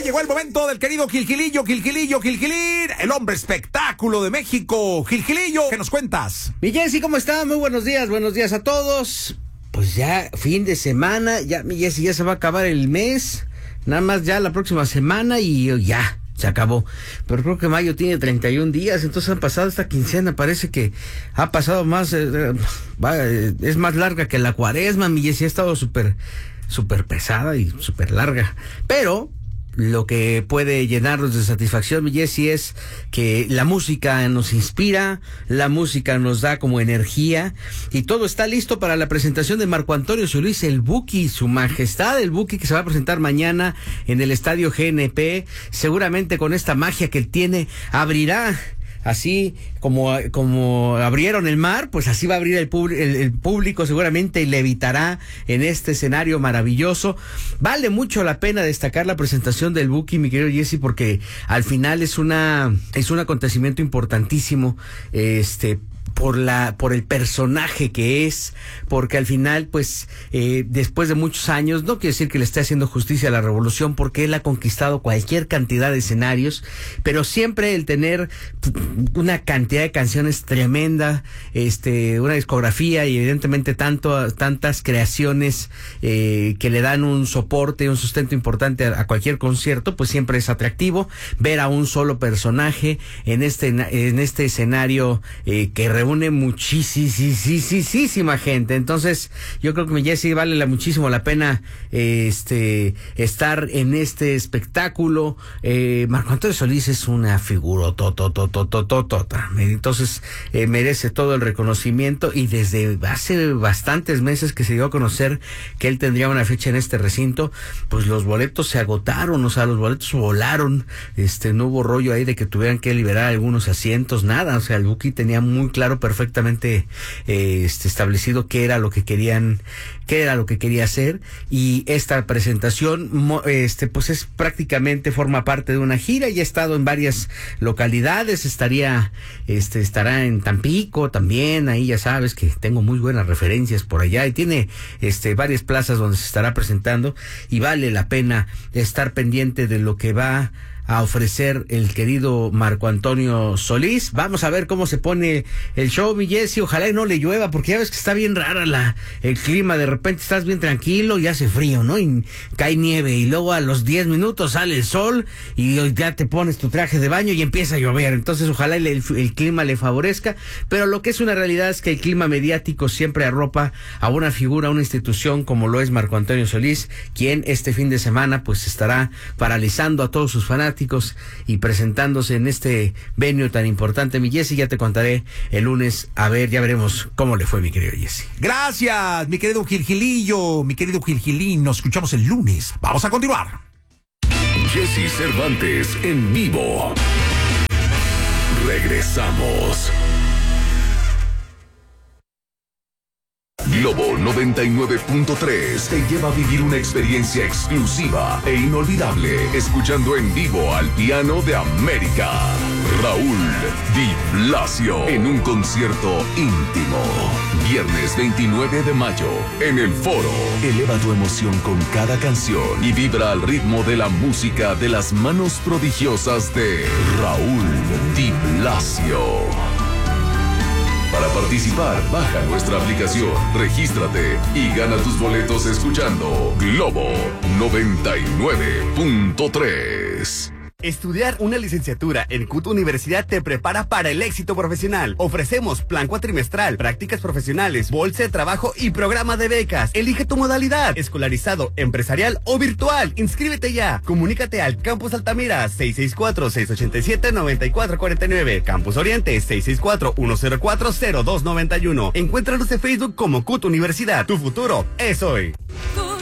llegó el momento del querido Gilgilillo, el hombre espectáculo de México. Gilgilillo, ¿qué nos cuentas? Mi Jessy, ¿cómo está? Muy buenos días a todos. Pues ya fin de semana, ya mi Jessy, ya se va a acabar el mes, nada más ya la próxima semana y ya. Se acabó, pero creo que mayo tiene 31 días, entonces han pasado esta quincena, parece que ha pasado más, es más larga que la cuaresma, mi Jessy, ha estado súper pesada y súper larga, pero lo que puede llenarnos de satisfacción, mi Jessy, es que la música nos inspira, la música nos da como energía, y todo está listo para la presentación de Marco Antonio Solís, el Buki, su majestad, el Buki, que se va a presentar mañana en el Estadio GNP. Seguramente con esta magia que él tiene, abrirá, así como abrieron el mar, pues así va a abrir el público seguramente, y levitará en este escenario maravilloso. Vale mucho la pena destacar la presentación del Buki, mi querido Jessy, porque al final es un acontecimiento importantísimo, por el personaje que es, porque al final, pues, después de muchos años, no quiere decir que le esté haciendo justicia a la revolución, porque él ha conquistado cualquier cantidad de escenarios, pero siempre el tener una cantidad de canciones tremenda, una discografía y evidentemente tantas creaciones que le dan un soporte, un sustento importante a cualquier concierto, pues siempre es atractivo ver a un solo personaje en este escenario que reúne muchísima gente. Entonces yo creo que, mi Jessy, vale muchísimo la pena estar en este espectáculo. Marco Antonio Solís es una figura entonces merece todo el reconocimiento, y desde hace bastantes meses que se dio a conocer que él tendría una fecha en este recinto, pues los boletos se agotaron, o sea, los boletos volaron, no hubo rollo ahí de que tuvieran que liberar algunos asientos, nada, o sea, el Buki tenía muy claro, perfectamente establecido qué era lo que quería hacer, y esta presentación pues es prácticamente, forma parte de una gira, y ha estado en varias localidades, estará en Tampico también, ahí ya sabes que tengo muy buenas referencias por allá, y tiene varias plazas donde se estará presentando, y vale la pena estar pendiente de lo que va a ofrecer el querido Marco Antonio Solís. Vamos a ver cómo se pone el show, mi Jessy. Ojalá y no le llueva, porque ya ves que está bien rara el clima. De repente estás bien tranquilo y hace frío, ¿no? Y cae nieve, y luego a los 10 minutos sale el sol y ya te pones tu traje de baño y empieza a llover. Entonces ojalá el clima le favorezca, pero lo que es una realidad es que el clima mediático siempre arropa a una figura, a una institución como lo es Marco Antonio Solís, quien este fin de semana pues estará paralizando a todos sus fanáticos y presentándose en este venue tan importante, mi Jessy. Ya te contaré el lunes, ya veremos cómo le fue, mi querido Jessy. Gracias, mi querido Gilgilillo, mi querido Gilgilín. Nos escuchamos el lunes. Vamos a continuar. Jessy Cervantes en vivo. Regresamos. Globo 99.3 te lleva a vivir una experiencia exclusiva e inolvidable, escuchando en vivo al piano de América, Raúl Di Blasio, en un concierto íntimo. Viernes 29 de mayo, en el Foro. Eleva tu emoción con cada canción y vibra al ritmo de la música de las manos prodigiosas de Raúl Di Blasio. Para participar, baja nuestra aplicación, regístrate y gana tus boletos escuchando Globo 99.3. Estudiar una licenciatura en CUT Universidad te prepara para el éxito profesional. Ofrecemos plan cuatrimestral, prácticas profesionales, bolsa de trabajo y programa de becas. Elige tu modalidad: escolarizado, empresarial o virtual. Inscríbete ya. Comunícate al Campus Altamira 664-687-9449. Campus Oriente 664-104-0291. Encuéntranos en Facebook como CUT Universidad. Tu futuro es hoy.